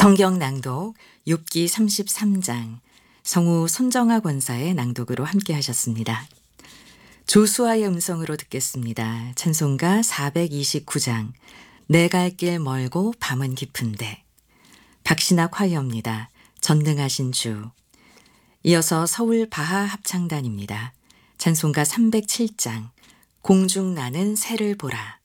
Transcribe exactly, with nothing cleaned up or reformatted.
성경 낭독 욥기 삼십삼 장 성우 손정아 권사의 낭독으로 함께 하셨습니다. 조수아의 음성으로 듣겠습니다. 찬송가 사백이십구 장 내 갈 길 멀고 밤은 깊은데. 박신학 화요입니다. 전능하신 주. 이어서 서울 바하 합창단입니다. 찬송가 삼백칠 장 공중 나는 새를 보라.